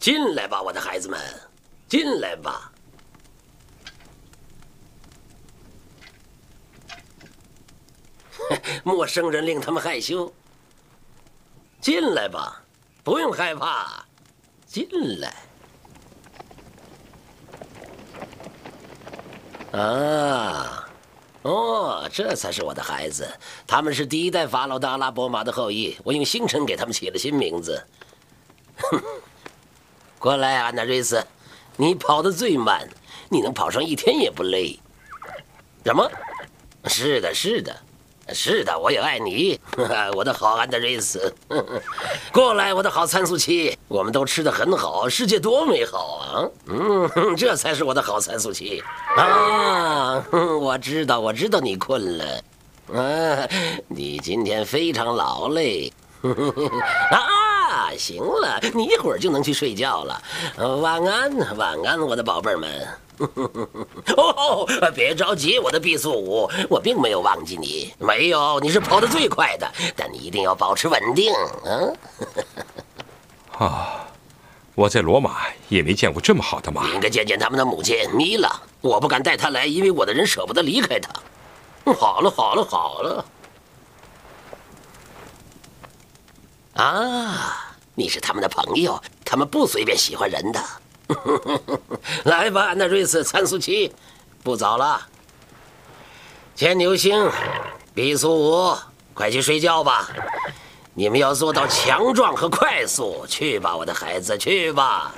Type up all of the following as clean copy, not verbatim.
进来吧，我的孩子们，进来吧。陌生人令他们害羞。进来吧，不用害怕，进来。啊，哦，这才是我的孩子，他们是第一代法老的阿拉伯马的后裔，我用星辰给他们起了新名字。过来，安娜瑞斯，你跑得最慢，你能跑上1天也不累。什么？是的，是的。是的，我也爱你，我的好安德瑞斯。过来，我的好参宿期，我们都吃得很好，世界多美好啊！这才是我的好参宿期啊！我知道你困了，你今天非常劳累。啊，行了，你一会儿就能去睡觉了。晚安，晚安，我的宝贝儿们。哦，别着急，我的毕宿五，我并没有忘记你。没有，你是跑得最快的，但你一定要保持稳定。 我在罗马也没见过这么好的马。 你应该见见他们的母亲米拉，我不敢带她来，因为我的人舍不得离开她。好了。啊，你是他们的朋友，他们不随便喜欢人的。来吧，安娜瑞斯参宿期，不早了。牵牛星，毕宿五，快去睡觉吧。你们要做到强壮和快速。去吧，我的孩子，去吧。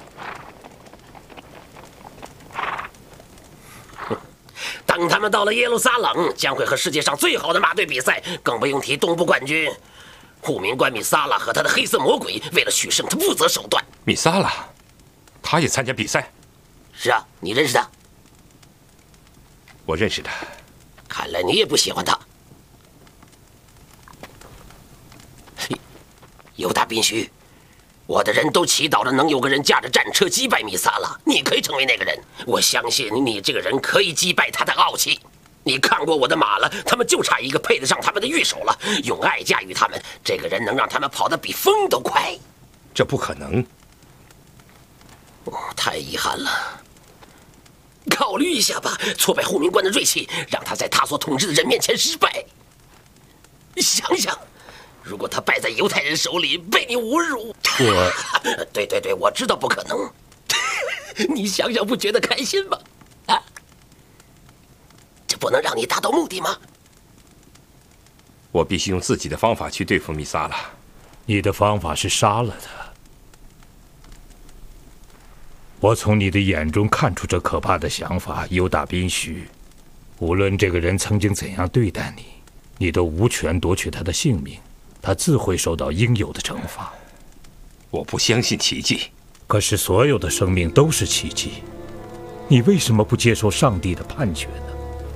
等他们到了耶路撒冷，将会和世界上最好的马队比赛，更不用提东部冠军。护民官米萨拉和他的黑色魔鬼为了取胜，他不择手段。 米萨拉，他也参加比赛？ 是啊，你认识他？ 我认识他。 看来你也不喜欢他。犹大宾须，我的人都祈祷着能有个人驾着战车击败米萨拉，你可以成为那个人。我相信你这个人可以击败他的傲气。你看过我的马了，他们就差一个配得上他们的御手了。用爱驾驭他们，这个人能让他们跑得比风都快。 这不可能。 太遗憾了。考虑一下吧，挫败护民官的锐气，让他在他所统治的人面前失败。想想，如果他败在犹太人手里，被你侮辱，对，我知道不可能。你想想，不觉得开心吗？啊，这不能让你达到目的吗？ 我必须用自己的方法去对付米萨拉。 你的方法是杀了他。我从你的眼中看出这可怕的想法，犹大宾须。无论这个人曾经怎样对待你，你都无权夺取他的性命，他自会受到应有的惩罚。 我不相信奇迹。 可是所有的生命都是奇迹，你为什么不接受上帝的判决呢？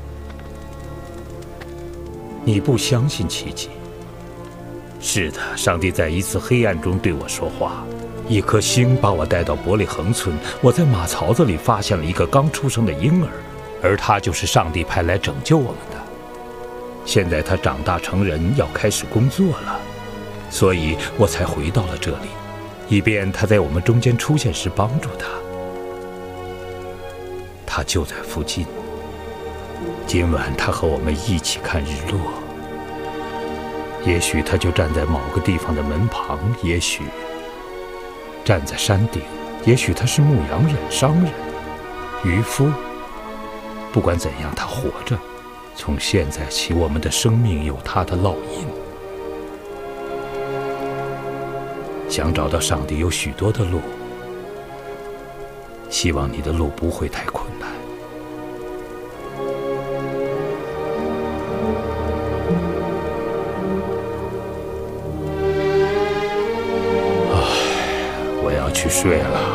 你不相信奇迹？是的，上帝在一次黑暗中对我说话。一颗星把我带到伯利恒村，我在马槽子里发现了一个刚出生的婴儿，而他就是上帝派来拯救我们的。现在他长大成人，要开始工作了，所以我才回到了这里，以便他在我们中间出现时帮助他。他就在附近。今晚他和我们一起看日落。也许他就站在某个地方的门旁，也许站在山顶，也许他是牧羊人、商人、渔夫。不管怎样，他活着。从现在起，我们的生命有他的烙印。想找到上帝有许多的路，希望你的路不会太困难。去睡了。